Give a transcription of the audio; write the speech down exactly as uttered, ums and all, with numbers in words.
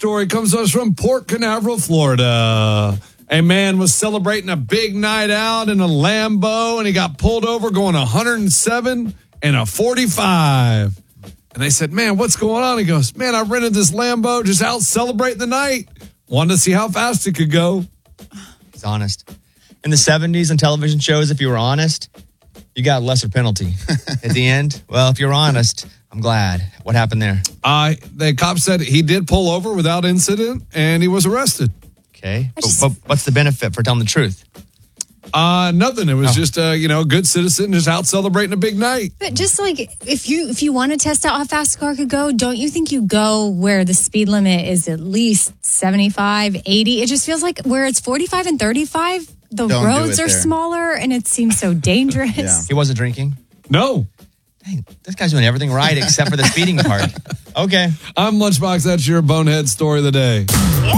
story comes to us from Port Canaveral, Florida. A man was celebrating a big night out in a Lambo, and he got pulled over going one hundred seven and a forty-five. And they said, man, what's going on? He goes, man, I rented this Lambo just out celebrating the night. Wanted to see how fast it could go. He's honest. In the seventies on television shows, if you were honest, you got a lesser penalty. At the end, well, if you're honest, I'm glad. What happened there? Uh, the cop said he did pull over without incident, and he was arrested. Okay. just- But, but what's the benefit for telling the truth? Uh, nothing. It was Oh. just, uh, you know, a good citizen just out celebrating a big night. But just like if you if you want to test out how fast a car could go, don't you think you go where the speed limit is at least seventy-five, eighty? It just feels like where it's forty-five and thirty-five, the Don't do roads it are there. smaller and it seems so dangerous. Yeah. He wasn't drinking? No. Dang, this guy's doing everything right except for the speeding part. Okay. I'm Lunchbox. That's your bonehead story of the day.